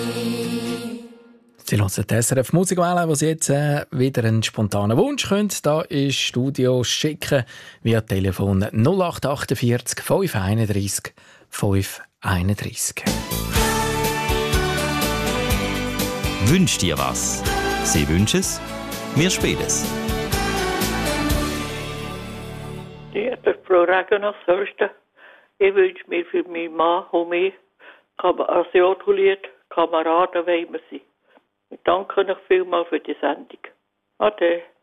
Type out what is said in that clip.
Sie hören die SRF Musikwelle, wo Sie jetzt wieder einen spontanen Wunsch können. Da ins Studio schicken via Telefon 0848 531 531. Wünsch dir was? Sie wünschen es? Wir spielen es. Liebe Frau Regener-Förster, ich wünsche mir für meinen Mann und mich Asiato-Lied «Kameraden wollen wir sein». Ich danke euch vielmals für die Sendung. Ade.